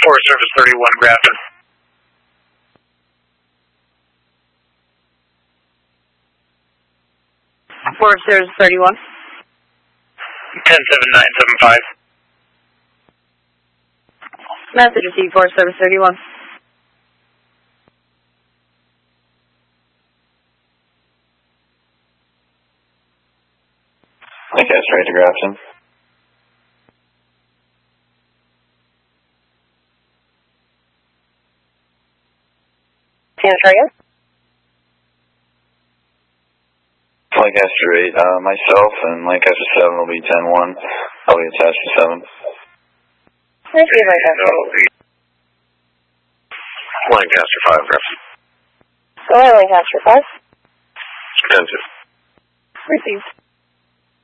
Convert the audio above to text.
Forest Service 31, Grafton. Forest Service 31. 107975. Message received, Forest Service 31. Lancaster 8 to Grafton. San Antonio? Lancaster 8, myself and Lancaster 7 will be 10-1. I'll be attached to 7. Thank you, Lancaster. Lancaster 5, Grafton. Go ahead, Lancaster 5. 10-2. Received.